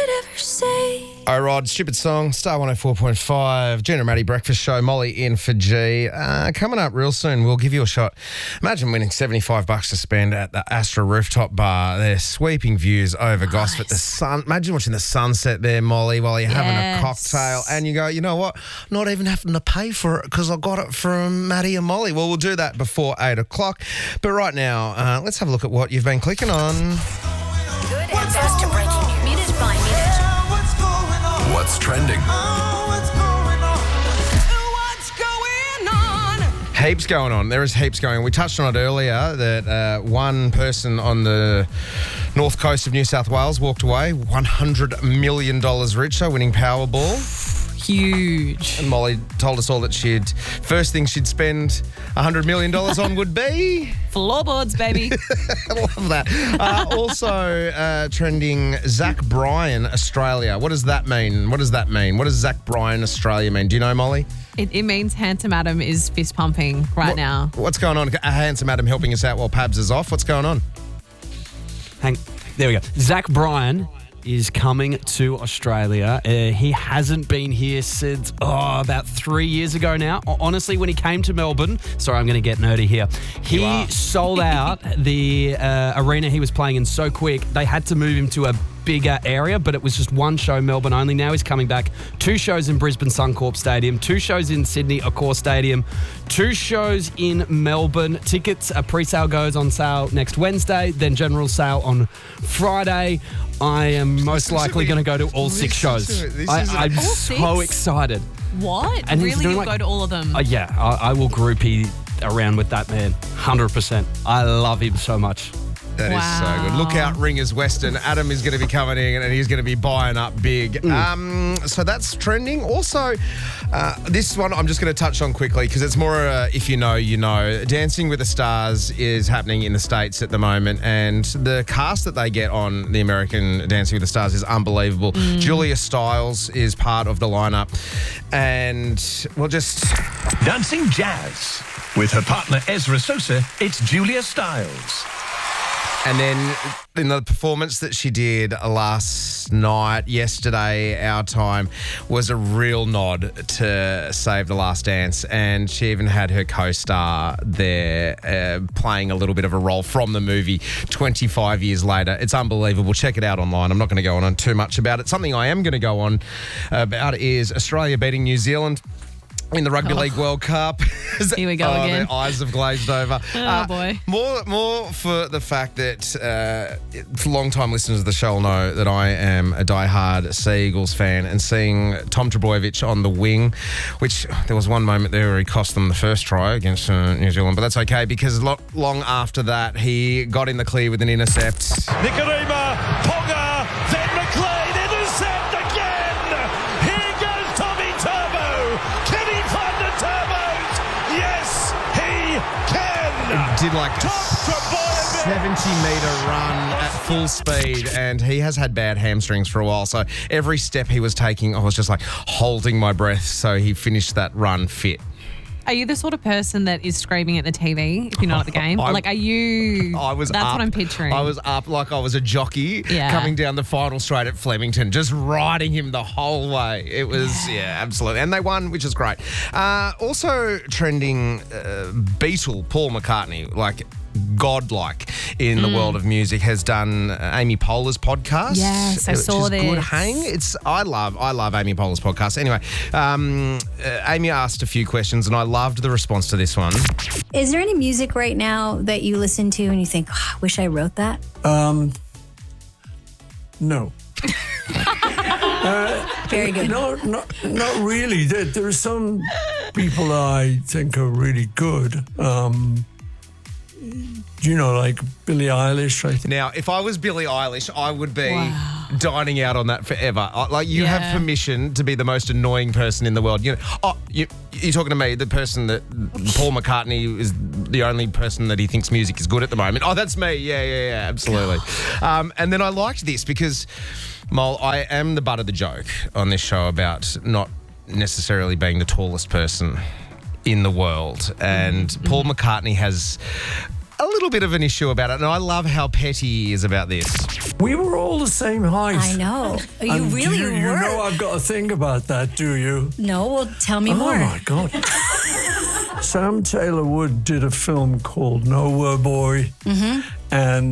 ever say. Oh, Rod, stupid song, Star 104.5, Gina and Maddie Breakfast Show, Molly in for G. Coming up real soon, we'll give you a shot. Imagine winning $75 to spend at the Astra Rooftop Bar. There's sweeping views over Gosford. The sun, imagine watching the sunset there, Molly, while you're having a cocktail. And you go, you know what? Not even having to pay for it because I got it from Maddie and Molly. Well, we'll do that before 8 o'clock. But right now, let's have a look at what you've been clicking on. Good and fast to breaking news. Minute by minute. What's trending? Heaps going on. There is heaps going on. We touched on it earlier that one person on the north coast of New South Wales walked away $100 million richer, winning Powerball. Huge. And Molly told us all that first thing she'd spend $100 million on would be... Floorboards, baby. I love that. Also trending, Zach Bryan, Australia. What does that mean? What does Zach Bryan, Australia mean? Do you know, Molly? It means Handsome Adam is fist pumping now. What's going on? Handsome Adam helping us out while Pabs is off. What's going on? There we go. Zach Bryan is coming to Australia. He hasn't been here since about 3 years ago now. Honestly, when he came to Melbourne, sorry, I'm going to get nerdy here. He sold out the arena he was playing in so quick, they had to move him to a bigger area, but it was just one show, Melbourne only. Now he's coming back. 2 shows in Brisbane Suncorp Stadium, 2 shows in Sydney Accor Stadium, 2 shows in Melbourne. Tickets, pre-sale goes on sale next Wednesday, then general sale on Friday. I am most likely going to go to all 6 shows. I'm so excited. What? And really? You'll go to all of them? Yeah, I will groupie around with that man, 100%. I love him so much. That is so good. Look out, Ringers Western. Adam is going to be coming in and he's going to be buying up big. So that's trending. Also, this one I'm just going to touch on quickly because it's more if you know, you know. Dancing with the Stars is happening in the States at the moment, and the cast that they get on the American Dancing with the Stars is unbelievable. Julia Stiles is part of the lineup, and we'll just... Dancing jazz. With her partner Ezra Sosa, it's Julia Stiles. And then in the performance that she did last night, yesterday, our time, was a real nod to Save the Last Dance. And she even had her co-star there playing a little bit of a role from the movie 25 years later. It's unbelievable. Check it out online. I'm not going to go on too much about it. Something I am going to go on about is Australia beating New Zealand in the Rugby League World Cup. Here we go again. Their eyes have glazed over. Oh, boy. More for the fact that long-time listeners of the show will know that I am a die-hard Sea Eagles fan, and seeing Tom Trbojevic on the wing, which there was one moment there where he cost them the first try against New Zealand, but that's okay because long after that, he got in the clear with an intercept. Nikorima, Ponga, then McLean, intercept again! Here goes Tommy Turbo! Can he find the turbos? Yes, he can! Did like a 70-metre run at full speed, and he has had bad hamstrings for a while, so every step he was taking, I was just like holding my breath, so he finished that run fit. Are you the sort of person that is screaming at the TV if you're not at the game? Are you... That's what I'm picturing. I was up like I was a jockey coming down the final straight at Flemington, just riding him the whole way. It was, absolutely. And they won, which is great. Also trending, Beatle, Paul McCartney, like godlike in the world of music, has done Amy Poehler's podcast. Yes, I saw this. Good hang. I love Amy Poehler's podcast. Anyway, Amy asked a few questions and I loved the response to this one. Is there any music right now that you listen to and you think, I wish I wrote that? No. Very good. No, not really. There are some people I think are really good. Like Billie Eilish, I think. Now, if I was Billie Eilish, I would be dining out on that forever. You have permission to be the most annoying person in the world. You're talking to me, the person that Paul McCartney is the only person that he thinks music is good at the moment. Oh, that's me. Yeah, absolutely. And then I liked this because, Mole, I am the butt of the joke on this show about not necessarily being the tallest person in the world. And Paul McCartney has a little bit of an issue about it, and I love how petty he is about this. We were all the same height. I know. You And really you were. know I've got a thing about that, do you? No, well, tell me more. Oh, my God. Sam Taylor Wood did a film called Nowhere Boy. And